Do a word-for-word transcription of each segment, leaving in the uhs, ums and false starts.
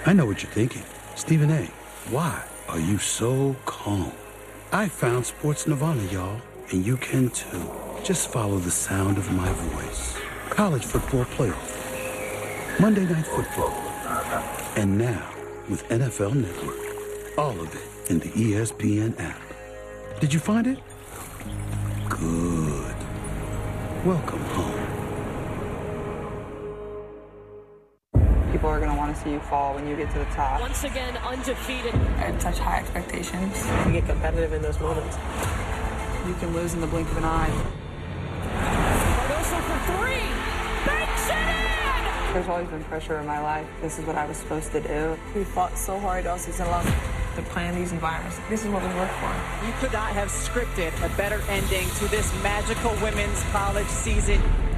I know what you're thinking. Stephen A., why are you so calm? I found Sports Nirvana, y'all, and you can too. Just follow the sound of my voice. College football playoff, Monday Night Football, and now with N F L Network. All of it in the E S P N app. Did you find it? Good. Welcome home. People are going to want to see you fall when you get to the top. Once again, undefeated. I have such high expectations. You get competitive in those moments. You can lose in the blink of an eye. Cardoso for three. Banks it in! There's always been pressure in my life. This is what I was supposed to do. We fought so hard all season long to plan these environments. This is what we work for. You could not have scripted a better ending to this magical women's college season.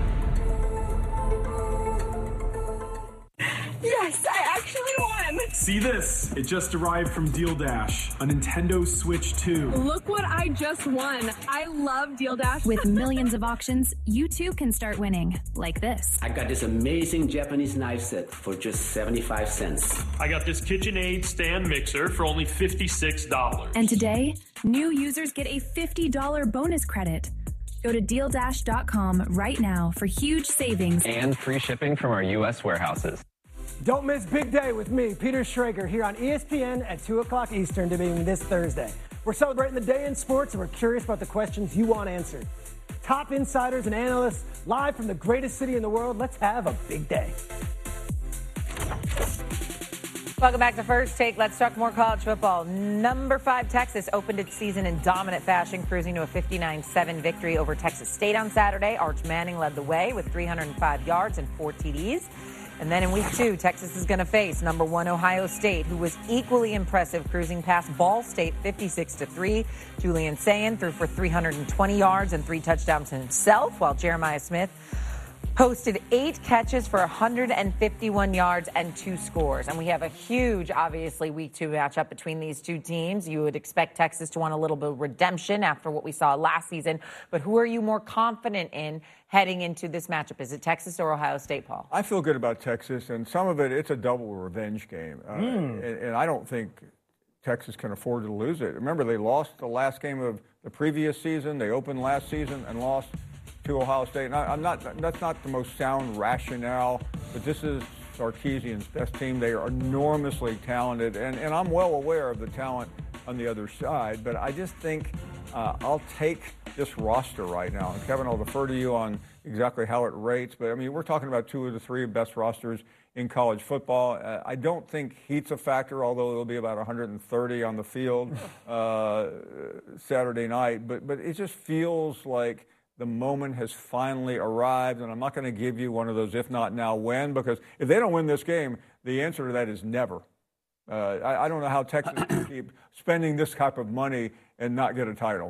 Yes, I actually won! See this? It just arrived from Deal Dash, a Nintendo Switch two. Look what I just won. I love Deal Dash. With millions of auctions, you too can start winning, like this. I got this amazing Japanese knife set for just seventy-five cents. I got this KitchenAid stand mixer for only fifty-six dollars. And today, new users get a fifty dollars bonus credit. Go to deal dash dot com right now for huge savings and free shipping from our U S warehouses. Don't miss Big Day with me, Peter Schrager, here on E S P N at two o'clock Eastern, debuting this Thursday. We're celebrating the day in sports, and we're curious about the questions you want answered. Top insiders and analysts, live from the greatest city in the world. Let's have a big day. Welcome back to First Take. Let's talk more college football. Number five, Texas opened its season in dominant fashion, cruising to a fifty-nine seven victory over Texas State on Saturday. Arch Manning led the way with three hundred five yards and four T Ds. And then in week two, Texas is going to face number one Ohio State, who was equally impressive, cruising past Ball State fifty-six to three. Julian Sayin threw for three hundred twenty yards and three touchdowns himself, while Jeremiah Smith posted eight catches for one hundred fifty-one yards and two scores. And we have a huge, obviously, week two matchup between these two teams. You would expect Texas to want a little bit of redemption after what we saw last season. But who are you more confident in heading into this matchup? Is it Texas or Ohio State, Paul? I feel good about Texas, and some of it, it's a double revenge game. Uh, mm. and, and I don't think Texas can afford to lose it. Remember, they lost the last game of the previous season. They opened last season and lost to Ohio State. And I, I'm not, that's not the most sound rationale, but this is Sarkisian's best team. They are enormously talented, and, and I'm well aware of the talent on the other side, but I just think uh, I'll take this roster right now. And Kevin, I'll defer to you on exactly how it rates, but I mean, we're talking about two of the three best rosters in college football. Uh, I don't think heat's a factor, although there'll be about one hundred thirty on the field uh, Saturday night, but, but it just feels like the moment has finally arrived, and I'm not going to give you one of those if not now when, because if they don't win this game, the answer to that is never. Uh, I, I don't know how Texas can keep spending this type of money and not get a title.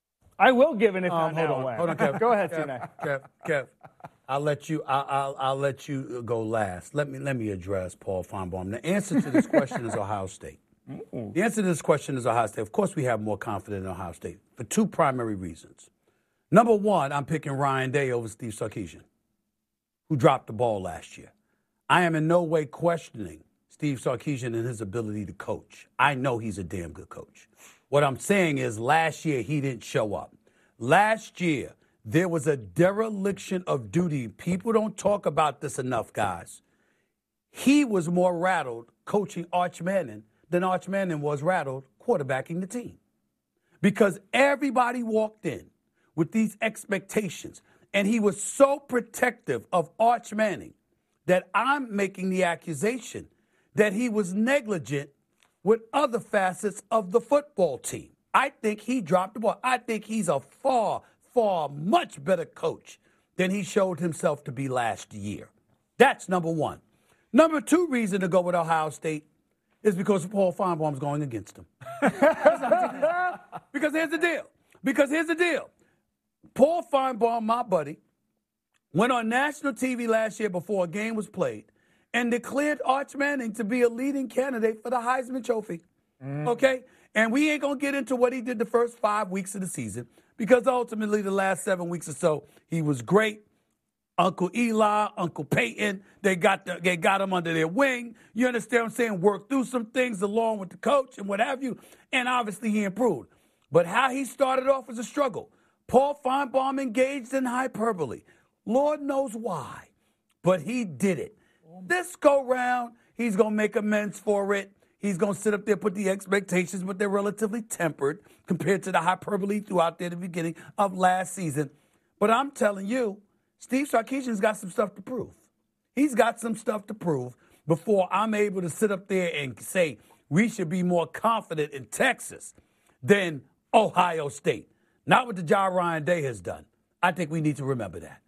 I will give an if Um, not hold now on, when. hold on, Kev. Go ahead, Kev, Sinai. Kev, Kev, I'll let you. I'll, I'll, I'll let you go last. Let me let me address Paul Feinbaum. The answer to this question is Ohio State. Mm-hmm. The answer to this question is Ohio State. Of course, we have more confidence in Ohio State for two primary reasons. Number one, I'm picking Ryan Day over Steve Sarkisian, who dropped the ball last year. I am in no way questioning Steve Sarkisian and his ability to coach. I know he's a damn good coach. What I'm saying is last year he didn't show up. Last year, there was a dereliction of duty. People don't talk about this enough, guys. He was more rattled coaching Arch Manning than Arch Manning was rattled quarterbacking the team. Because everybody walked in with these expectations, and he was so protective of Arch Manning that I'm making the accusation that he was negligent with other facets of the football team. I think he dropped the ball. I think he's a far, far much better coach than he showed himself to be last year. That's number one. Number two reason to go with Ohio State is because Paul Feinbaum's going against him. Because here's the deal. Because here's the deal. Paul Feinbaum, my buddy, went on national T V last year before a game was played and declared Arch Manning to be a leading candidate for the Heisman Trophy. Mm. Okay? And we ain't going to get into what he did the first five weeks of the season because ultimately the last seven weeks or so, he was great. Uncle Eli, Uncle Peyton, they got the, they got him under their wing. You understand what I'm saying? Worked through some things along with the coach and what have you. And obviously he improved. But how he started off was a struggle. Paul Feinbaum engaged in hyperbole. Lord knows why. But he did it. This go round, he's going to make amends for it. He's going to sit up there, put the expectations, but they're relatively tempered compared to the hyperbole throughout there at the beginning of last season. But I'm telling you, Steve Sarkisian's got some stuff to prove. He's got some stuff to prove before I'm able to sit up there and say we should be more confident in Texas than Ohio State. Not what the John Ryan Day has done. I think we need to remember that.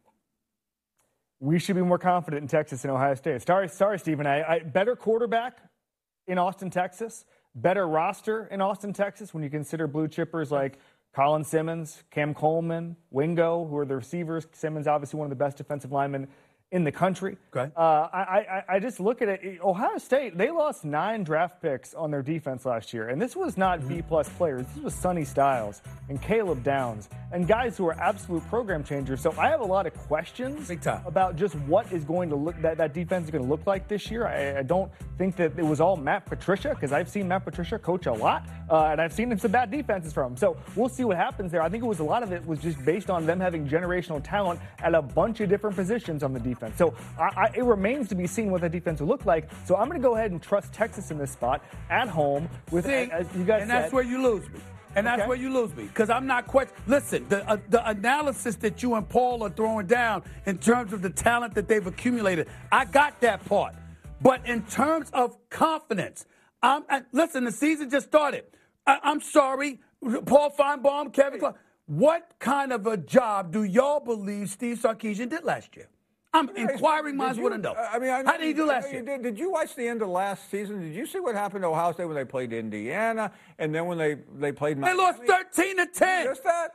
We should be more confident in Texas than Ohio State. Sorry, sorry, Stephen. I, I better quarterback in Austin, Texas. Better roster in Austin, Texas when you consider blue chippers like Colin Simmons, Cam Coleman, Wingo, who are the receivers. Simmons, obviously one of the best defensive linemen in the country. Okay. Uh, I, I, I just look at it. Ohio State, they lost nine draft picks on their defense last year. And this was not mm-hmm. B-plus players. This was Sonny Styles and Caleb Downs and guys who are absolute program changers. So I have a lot of questions Big time. about just what is going to look, that, that defense is going to look like this year. I, I don't think that it was all Matt Patricia, because I've seen Matt Patricia coach a lot, uh, and I've seen some bad defenses from him. So we'll see what happens there. I think it was a lot of it was just based on them having generational talent at a bunch of different positions on the defense. So I, I, it remains to be seen what that defense will look like. So I'm going to go ahead and trust Texas in this spot at home. With See, as you guys and said, that's where you lose me. And that's okay. where you lose me. Because I'm not quite. Listen, the, uh, the analysis that you and Paul are throwing down in terms of the talent that they've accumulated, I got that part. But in terms of confidence, I'm, I, listen, the season just started. I, I'm sorry, Paul Feinbaum, Kevin Clark. What kind of a job do y'all believe Steve Sarkisian did last year? I'm inquiring minds want to know. I mean, I know, how did he do last year? Did, did you watch the end of last season? Did you see what happened to Ohio State when they played Indiana, and then when they they played? They Miami? lost thirteen to ten. Just that.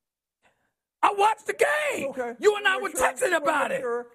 I watched the game. Okay. You and I were Sure, texting sure, about it. Sure.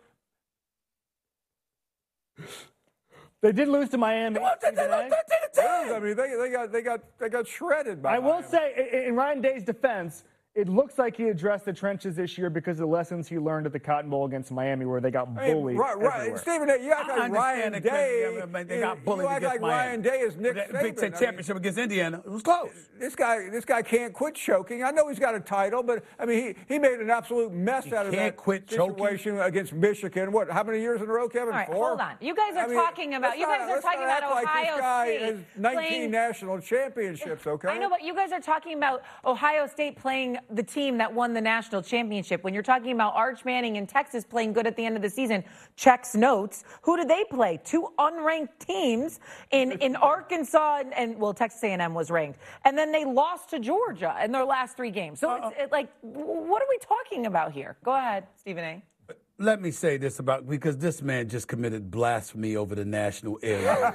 They did lose to Miami. They lost thirteen to ten. I mean, they, they got they got they got shredded by. I will Miami. say, in Ryan Day's defense, it looks like he addressed the trenches this year because of the lessons he learned at the Cotton Bowl against Miami, where they got I mean, bullied. right, right. Stephen, you act like Ryan Day. They got bullied you act against like Miami. Ryan Day is Nick The Saban. Big Ten I mean, championship against Indiana. It was close. This guy, this guy can't quit choking. I know he's got a title, but I mean, he, he made an absolute mess He out of can't that quit situation choking. against Michigan. What? How many years in a row, Kevin? All right, Four. hold on. You guys are I mean, talking about. You let's guys not- are talking let's not about act like Ohio this guy State has nineteen playing, national championships. Okay. I know, but you guys are talking about Ohio State playing the team that won the national championship. When you're talking about Arch Manning in Texas playing good at the end of the season, checks notes. Who did they play? Two unranked teams in, in Arkansas and, and, well, Texas A and M was ranked. And then they lost to Georgia in their last three games. So it's it, like, what are we talking about here? Go ahead, Stephen A. Let me say this about, because this man just committed blasphemy over the national air.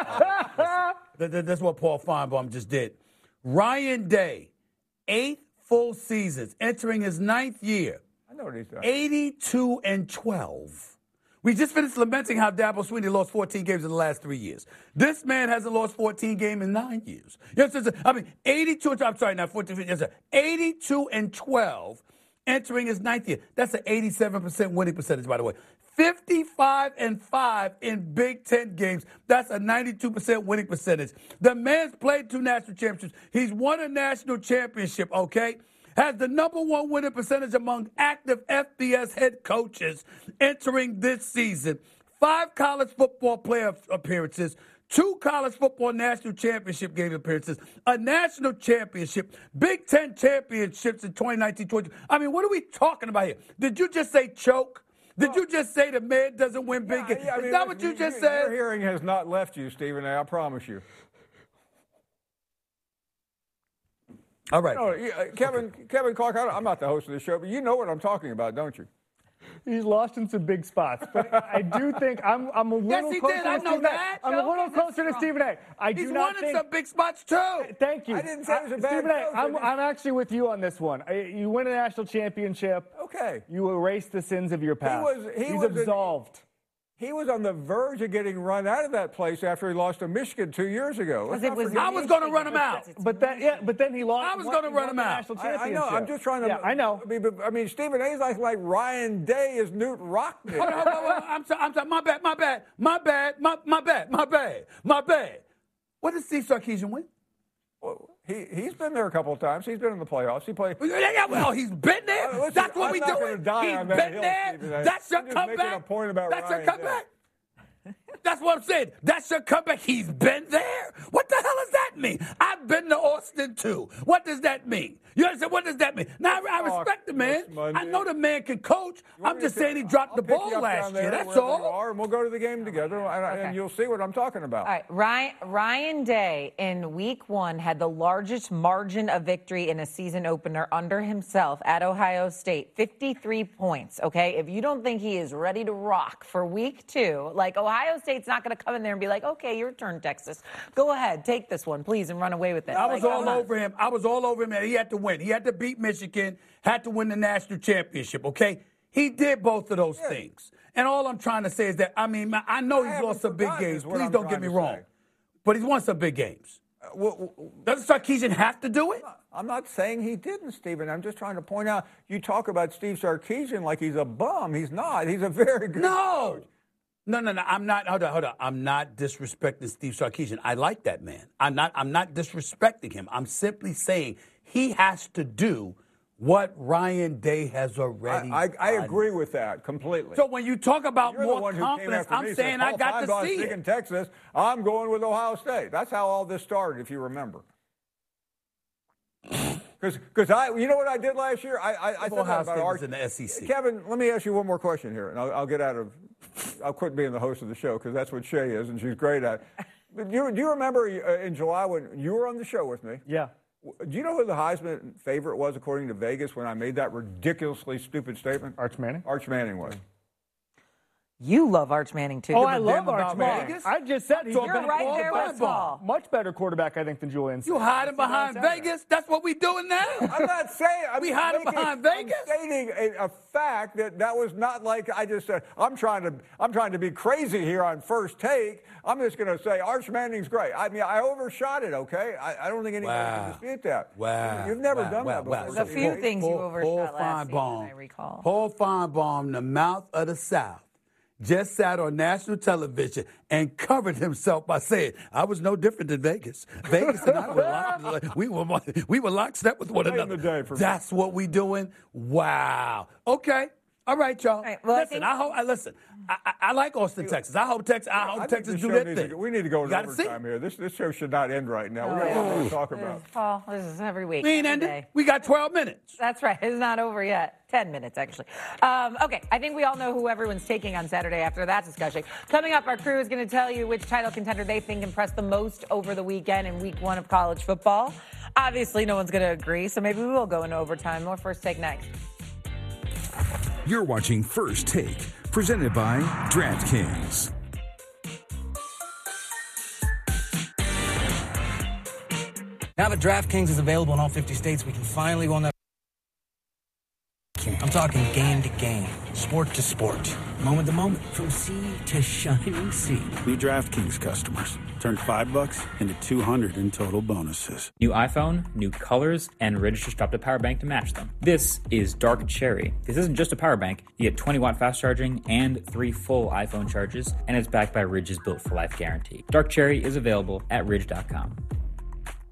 That's what Paul Feinbaum just did. Ryan Day, eight full seasons, entering his ninth year. I know what he's doing. eighty-two and twelve. We just finished lamenting how Dabo Swinney lost fourteen games in the last three years. This man hasn't lost fourteen games in nine years. Yes, I mean, eighty-two, I'm sorry, not fourteen, yes, sir. eighty-two and twelve, entering his ninth year. That's an eighty-seven percent winning percentage, by the way. fifty-five and five in Big Ten games. That's a ninety-two percent winning percentage. The man's played two national championships. He's won a national championship, okay? Has the number one winning percentage among active F B S head coaches entering this season. Five college football playoff appearances, two college football national championship game appearances, a national championship, Big Ten championships in twenty nineteen twenty. I mean, what are we talking about here? Did you just say choke? Did well, you just say the man doesn't win big games? Yeah, I mean, is that what you, you just you, said? Your hearing has not left you, Stephen A., I promise you. All right. No, Kevin, okay. Kevin Clark, I'm not the host of the show, but you know what I'm talking about, don't you? He's lost in some big spots, but I do think I'm, I'm a little yes, he closer did. to I know Stephen that. A. I'm a little closer to Stephen A. I He's do not won think, in some big spots, too. Thank you. I didn't say it was a bad Stephen A., coach. I'm, I'm actually with you on this one. You win a national championship. Okay. You erase the sins of your past. He was, he He's was absolved. He was on the verge of getting run out of that place after he lost to Michigan two years ago. It was I was going to run him out. But that, yeah, but then he lost. I was going to run him out. I, I know. I'm just trying to. Yeah, I know. I mean, I mean Stephen A's like, like Ryan Day is Newt Rockne. Hold on, hold on, hold on. I'm sorry. I'm sorry. My bad. My bad. My bad. My my bad. My bad. My bad. What did Steve Sarkisian win? Well, he he's been there a couple of times. He's been in the playoffs. He played. Yeah, yeah, well, he's been there. Uh, listen, That's what I'm we not doing. gonna die He's on been that hill, there. Stephen A. That's your I'm just comeback. making a point about That's Ryan your comeback. Day. That's what I'm saying. That's your comeback. He's been there. What the hell does that mean? I've been to Austin too. What does that mean? You understand? What does that mean? Now I, I respect the man. I know the man can coach. I'm just saying he dropped I'll the pick ball you up last down there year. That's wherever all. you are, and we'll go to the game together, and, Okay. and you'll see what I'm talking about. All right, Ryan, Ryan Day in week one had the largest margin of victory in a season opener under himself at Ohio State, fifty-three points, okay? If you don't think he is ready to rock for week two, like Ohio State's not going to come in there and be like, okay, your turn, Texas. Go ahead, take this one, please, and run away with it. I was Like, all come on. over him. I was all over him, and he had to win. He had to beat Michigan, had to win the national championship, okay? He did both of those yeah. things. And all I'm trying to say is that, I mean, I know he's I lost some big games. Please I'm don't get me wrong. Say. But he's won some big games. Uh, well, Doesn't Sarkisian have to do it? I'm not saying he didn't, Stephen. I'm just trying to point out, you talk about Steve Sarkisian like he's a bum. He's not. He's a very good No. coach. No, no, no. I'm not. Hold on, hold on. I'm not disrespecting Steve Sarkisian. I like that man. I'm not. I'm not disrespecting him. I'm simply saying he has to do what Ryan Day has already I, I, done. I agree with that completely. So when you talk about You're more the one confidence, who came after I'm me, saying said, I got Paul to see Feinbaum's it. in Texas. I'm going with Ohio State. That's how all this started, if you remember. Because I, you know what I did last year? I, I, I said Ohio that about State Arch- was in the S E C. Kevin, let me ask you one more question here, and I'll, I'll get out of. I'll quit being the host of the show because that's what Shay is, and she's great at it. But do, you, do you remember uh, in July when you were on the show with me? Yeah. Do you know who the Heisman favorite was according to Vegas when I made that ridiculously stupid statement? Arch Manning. Arch Manning was. You love Arch Manning, too. Oh, Give I a love damn Arch about Manning. Vegas. I just said he's You're been right a there with Paul. much better quarterback, I think, than Julian. You hiding behind Vegas? That's what we doing now? I'm not saying. I'm we hiding making, behind Vegas? I'm stating a, a fact that that was not like I just said. I'm trying to. I'm trying to be crazy here on First Take. I'm just going to say Arch Manning's great. I mean, I overshot it. Okay, I, I don't think anyone wow. can dispute that. Wow. You've never wow. done wow. that before. Wow. There's a few Paul, things you Paul, overshot Paul last Feinbaum, season, I recall. Paul Feinbaum, the mouth of the South, just sat on national television and covered himself by saying, I was no different than Vegas. Vegas and I were locked, we were, we were lockstep with one Late in another. the day for me. That's what we doing? Wow. Okay. All right, y'all. All right, well, I listen, think- I, hope. I listen. I, I, I like Austin, Texas. I hope Texas. I hope I think Texas this do show their needs thing. to go- we need to go You into gotta see. overtime here. This this show should not end right now. We got a Oh. lot more to talk about. Paul, this is every week. We ain't every ended. day. We got twelve minutes. That's right. It's not over yet. Ten minutes, actually. Um, okay, I think we all know who everyone's taking on Saturday after that discussion. Coming up, our crew is going to tell you which title contender they think impressed the most over the weekend in week one of college football. Obviously, no one's going to agree, so maybe we will go into overtime. More First Take next. You're watching First Take, presented by DraftKings. Now that DraftKings is available in all fifty states, we can finally go on that. I'm talking game to game, sport to sport, moment to moment, from sea to shining sea. New DraftKings customers. Turn five bucks into two hundred in total bonuses. New iPhone, new colors, and Ridge just dropped a power bank to match them. This is Dark Cherry. This isn't just a power bank. You get twenty watt fast charging and three full iPhone charges, and it's backed by Ridge's Built for Life guarantee. Dark Cherry is available at ridge dot com.